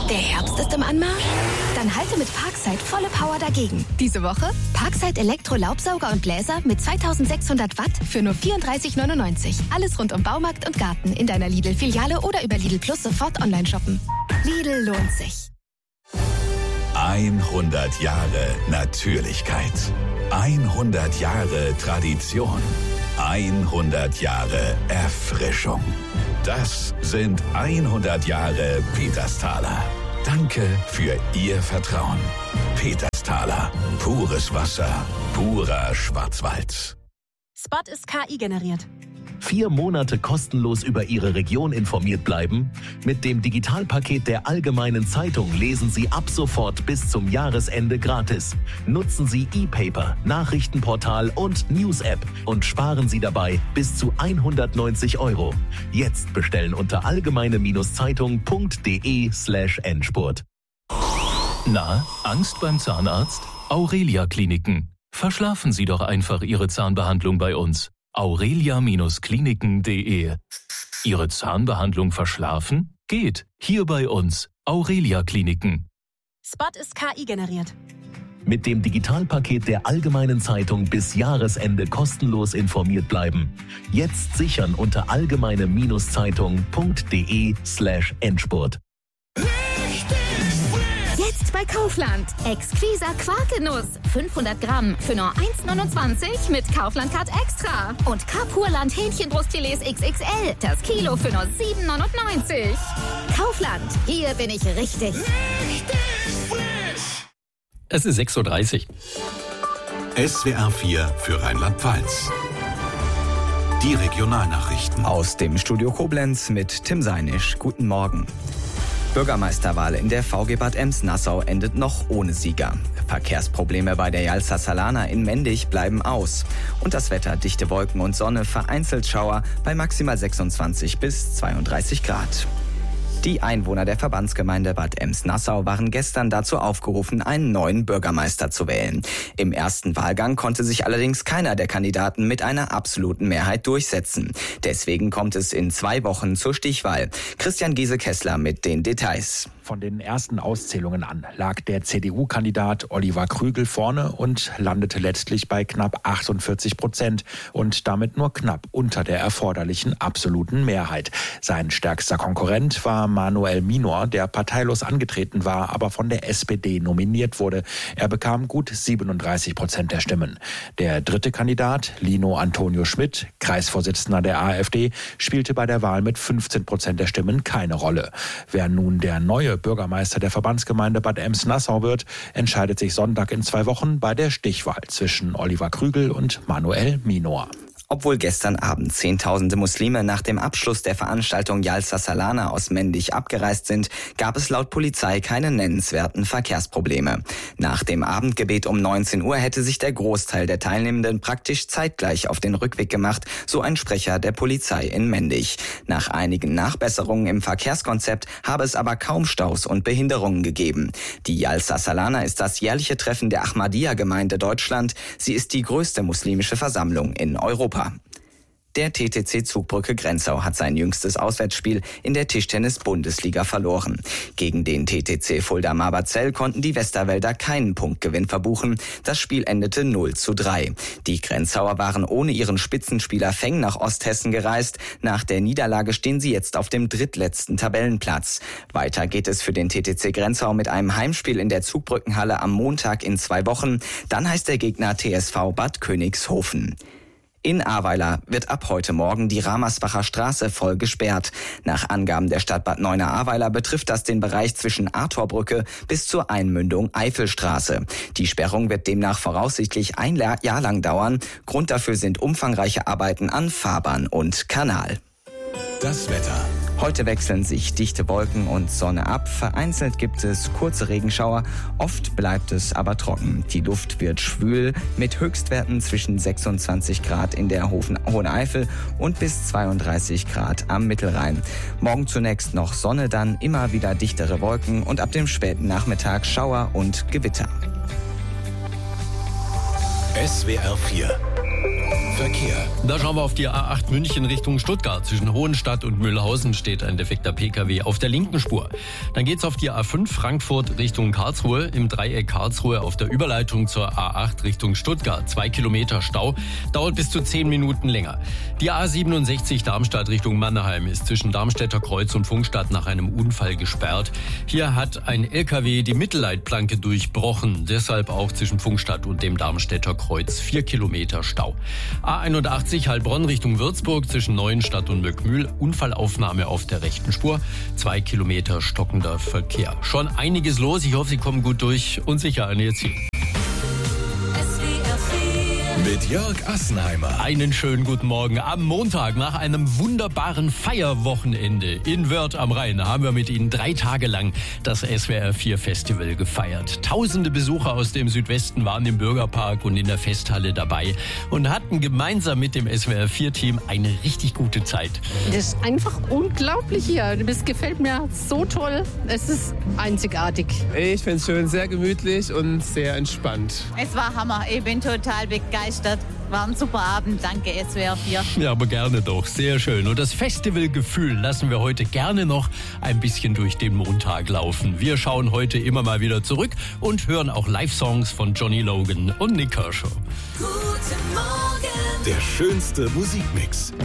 Der Herbst ist im Anmarsch? Dann halte mit Parkside volle Power dagegen. Diese Woche Parkside Elektro-Laubsauger und Bläser mit 2600 Watt für nur 34,99. Alles rund um Baumarkt und Garten in deiner Lidl-Filiale oder über Lidl Plus sofort online shoppen. Lidl lohnt sich. 100 Jahre Natürlichkeit. 100 Jahre Tradition. 100 Jahre Erfrischung. Das sind 100 Jahre Petersthaler. Danke für Ihr Vertrauen. Petersthaler. Pures Wasser. Purer Schwarzwald. Spot ist KI generiert. 4 Monate kostenlos über Ihre Region informiert bleiben? Mit dem Digitalpaket der Allgemeinen Zeitung lesen Sie ab sofort bis zum Jahresende gratis. Nutzen Sie E-Paper, Nachrichtenportal und News-App und sparen Sie dabei bis zu 190 €. Jetzt bestellen unter allgemeine-zeitung.de/Endspurt. Na, Angst beim Zahnarzt? Aurelia Kliniken. Verschlafen Sie doch einfach Ihre Zahnbehandlung bei uns. aurelia-kliniken.de. Ihre Zahnbehandlung verschlafen? Geht. Hier bei uns. Aurelia Kliniken. Spot ist KI generiert. Mit dem Digitalpaket der Allgemeinen Zeitung bis Jahresende kostenlos informiert bleiben. Jetzt sichern unter allgemeine-zeitung.de/Endspurt. Jetzt bei Kaufland. Exquisa Quarkenuss. 500 Gramm für nur 1,29 mit Kaufland-Card Extra. Und Kapurland Hähnchenbrustfilets XXL. Das Kilo für nur 7,99. Kaufland. Hier bin ich richtig. Es ist 6:30 Uhr. SWR 4 für Rheinland-Pfalz. Die Regionalnachrichten. Aus dem Studio Koblenz mit Tim Seinisch. Guten Morgen. Bürgermeisterwahl in der VG Bad Ems-Nassau endet noch ohne Sieger. Verkehrsprobleme bei der Jalsa Salana in Mendig bleiben aus. Und das Wetter, dichte Wolken und Sonne, vereinzelt Schauer bei maximal 26 bis 32 Grad. Die Einwohner der Verbandsgemeinde Bad Ems-Nassau waren gestern dazu aufgerufen, einen neuen Bürgermeister zu wählen. Im ersten Wahlgang konnte sich allerdings keiner der Kandidaten mit einer absoluten Mehrheit durchsetzen. Deswegen kommt es in 2 Wochen zur Stichwahl. Christian Giese-Kessler mit den Details. Von den ersten Auszählungen an lag der CDU-Kandidat Oliver Krügel vorne und landete letztlich bei knapp 48% und damit nur knapp unter der erforderlichen absoluten Mehrheit. Sein stärkster Konkurrent war Manuel Minor, der parteilos angetreten war, aber von der SPD nominiert wurde. Er bekam gut 37% der Stimmen. Der dritte Kandidat, Lino Antonio Schmidt, Kreisvorsitzender der AfD, spielte bei der Wahl mit 15% der Stimmen keine Rolle. Wer nun der neue Bürgermeister der Verbandsgemeinde Bad Ems-Nassau wird, entscheidet sich Sonntag in 2 Wochen bei der Stichwahl zwischen Oliver Krügel und Manuel Minor. Obwohl gestern Abend Zehntausende Muslime nach dem Abschluss der Veranstaltung Jalsa Salana aus Mendig abgereist sind, gab es laut Polizei keine nennenswerten Verkehrsprobleme. Nach dem Abendgebet um 19 Uhr hätte sich der Großteil der Teilnehmenden praktisch zeitgleich auf den Rückweg gemacht, so ein Sprecher der Polizei in Mendig. Nach einigen Nachbesserungen im Verkehrskonzept habe es aber kaum Staus und Behinderungen gegeben. Die Jalsa Salana ist das jährliche Treffen der Ahmadiyya-Gemeinde Deutschland. Sie ist die größte muslimische Versammlung in Europa. Der TTC Zugbrücke Grenzau hat sein jüngstes Auswärtsspiel in der Tischtennis-Bundesliga verloren. Gegen den TTC Fulda-Marberzell konnten die Westerwälder keinen Punktgewinn verbuchen. Das Spiel endete 0:3. Die Grenzauer waren ohne ihren Spitzenspieler Feng nach Osthessen gereist. Nach der Niederlage stehen sie jetzt auf dem drittletzten Tabellenplatz. Weiter geht es für den TTC Grenzau mit einem Heimspiel in der Zugbrückenhalle am Montag in 2 Wochen. Dann heißt der Gegner TSV Bad Königshofen. In Ahrweiler wird ab heute Morgen die Ramersbacher Straße voll gesperrt. Nach Angaben der Stadt Bad Neuenahr-Ahrweiler betrifft das den Bereich zwischen Artorbrücke bis zur Einmündung Eifelstraße. Die Sperrung wird demnach voraussichtlich 1 Jahr lang dauern. Grund dafür sind umfangreiche Arbeiten an Fahrbahn und Kanal. Das Wetter. Heute wechseln sich dichte Wolken und Sonne ab. Vereinzelt gibt es kurze Regenschauer. Oft bleibt es aber trocken. Die Luft wird schwül mit Höchstwerten zwischen 26 Grad in der Hohen Eifel und bis 32 Grad am Mittelrhein. Morgen zunächst noch Sonne, dann immer wieder dichtere Wolken und ab dem späten Nachmittag Schauer und Gewitter. SWR 4 Verkehr. Da schauen wir auf die A8 München Richtung Stuttgart. Zwischen Hohenstadt und Mühlhausen steht ein defekter Pkw auf der linken Spur. Dann geht's auf die A5 Frankfurt Richtung Karlsruhe. Im Dreieck Karlsruhe auf der Überleitung zur A8 Richtung Stuttgart. 2 Kilometer Stau. Dauert bis zu 10 Minuten länger. Die A67 Darmstadt Richtung Mannheim ist zwischen Darmstädter Kreuz und Pfungstadt nach einem Unfall gesperrt. Hier hat ein LKW die Mittelleitplanke durchbrochen. Deshalb auch zwischen Pfungstadt und dem Darmstädter Kreuz 4 Kilometer Stau. A81 Heilbronn Richtung Würzburg zwischen Neuenstadt und Möckmühl. Unfallaufnahme auf der rechten Spur. 2 Kilometer stockender Verkehr. Schon einiges los. Ich hoffe, Sie kommen gut durch und sicher an Ihr Ziel. Mit Jörg Assenheimer. Einen schönen guten Morgen. Am Montag nach einem wunderbaren Feierwochenende in Wörth am Rhein haben wir mit Ihnen 3 Tage lang das SWR 4 Festival gefeiert. Tausende Besucher aus dem Südwesten waren im Bürgerpark und in der Festhalle dabei und hatten gemeinsam mit dem SWR 4 Team eine richtig gute Zeit. Das ist einfach unglaublich hier. Das gefällt mir so toll. Es ist einzigartig. Ich finde es schön, sehr gemütlich und sehr entspannt. Es war Hammer. Ich bin total begeistert. War ein super Abend. Danke, SWR 4. Ja, aber gerne doch. Sehr schön. Und das Festivalgefühl lassen wir heute gerne noch ein bisschen durch den Montag laufen. Wir schauen heute immer mal wieder zurück und hören auch Live-Songs von Johnny Logan und Nick Kershaw. Der schönste Musikmix